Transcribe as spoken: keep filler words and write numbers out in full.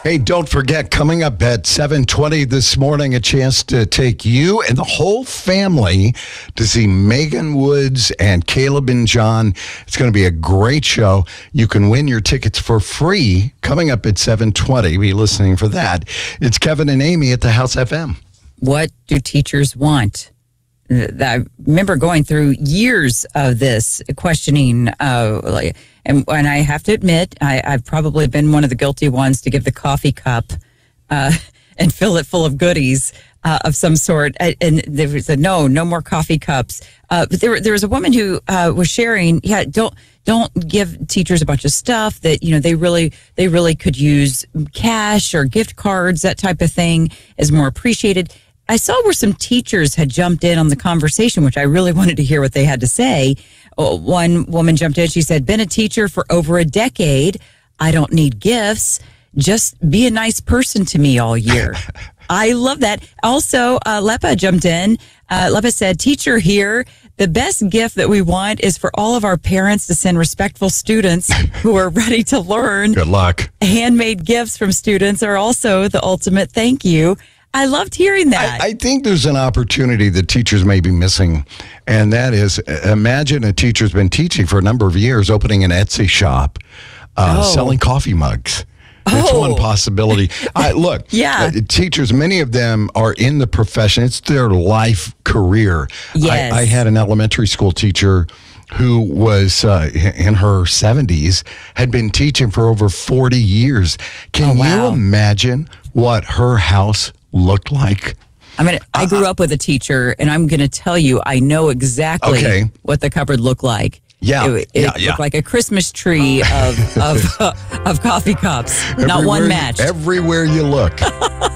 Hey, don't forget, coming up at seven twenty this morning, a chance to take you and the whole family to see Megan Woods and Caleb and John. It's going to be a great show. You can win your tickets for free coming up at seven twenty. Be listening for that. It's Kevin and Amy at the House F M. What do teachers want? I remember going through years of this questioning, uh, and, and I have to admit, I, I've probably been one of the guilty ones to give the coffee cup uh, and fill it full of goodies uh, of some sort. And there was a no, no more coffee cups. Uh, but there, there was a woman who uh, was sharing, yeah, don't don't give teachers a bunch of stuff that you know they really they really could use cash or gift cards, that type of thing is more appreciated. I saw where some teachers had jumped in on the conversation, which I really wanted to hear what they had to say. One woman jumped in. She said, been a teacher for over a decade. I don't need gifts. Just be a nice person to me all year. I love that. Also, uh, Lepa jumped in. Uh, Lepa said, teacher here. The best gift that we want is for all of our parents to send respectful students who are ready to learn. Good luck. Handmade gifts from students are also the ultimate thank you. I loved hearing that. I, I think there's an opportunity that teachers may be missing, and that is, imagine a teacher's been teaching for a number of years, opening an Etsy shop, uh, oh. selling coffee mugs. That's oh. one possibility. I, look, yeah. uh, teachers, many of them are in the profession. It's their life career. Yes. I, I had an elementary school teacher who was uh, in her seventies, had been teaching for over forty years. Can oh, wow. you imagine what her house looked like? I mean, I grew uh, up with a teacher, and I'm going to tell you, I know exactly okay. what the cupboard looked like. Yeah, it, it yeah, looked yeah. like a Christmas tree of of uh, of coffee cups, everywhere, not one match. Everywhere you look.